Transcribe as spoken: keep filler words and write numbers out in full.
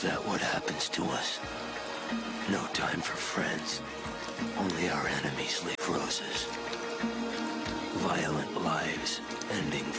Is that what happens to us? No time for friends. Only our enemies leave roses. Violent lives ending